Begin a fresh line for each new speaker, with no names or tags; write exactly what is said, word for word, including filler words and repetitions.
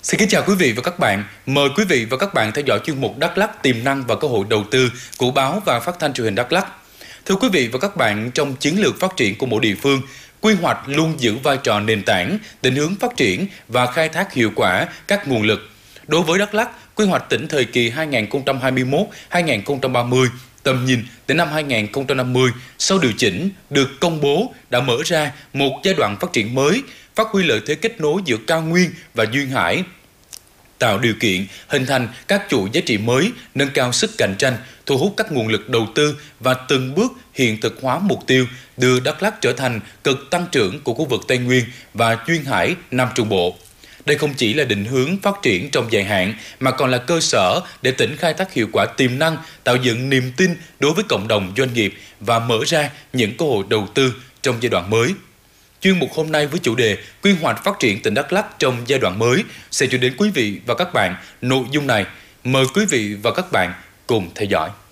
Xin kính chào quý vị và các bạn. Mời quý vị và các bạn theo dõi chuyên mục Đắk Lắk tiềm năng và cơ hội đầu tư của báo và phát thanh truyền hình Đắk Lắk. Thưa quý vị và các bạn, trong chiến lược phát triển của mỗi địa phương, quy hoạch luôn giữ vai trò nền tảng, định hướng phát triển và khai thác hiệu quả các nguồn lực. Đối với Đắk Lắk, quy hoạch tỉnh thời kỳ hai nghìn không trăm hai mươi mốt đến hai nghìn không trăm ba mươi, tầm nhìn đến năm hai nghìn không trăm năm mươi sau điều chỉnh được công bố đã mở ra một giai đoạn phát triển mới, phát huy lợi thế kết nối giữa cao nguyên và duyên hải, tạo điều kiện hình thành các chuỗi giá trị mới, nâng cao sức cạnh tranh, thu hút các nguồn lực đầu tư và từng bước hiện thực hóa mục tiêu đưa Đắk Lắk trở thành cực tăng trưởng của khu vực Tây Nguyên và duyên hải Nam Trung Bộ. Đây không chỉ là định hướng phát triển trong dài hạn mà còn là cơ sở để tỉnh khai thác hiệu quả tiềm năng, tạo dựng niềm tin đối với cộng đồng doanh nghiệp và mở ra những cơ hội đầu tư trong giai đoạn mới. Chuyên mục hôm nay với chủ đề quy hoạch phát triển tỉnh Đắk Lắk trong giai đoạn mới sẽ chuyển đến quý vị và các bạn nội dung này. Mời quý vị và các bạn cùng theo dõi.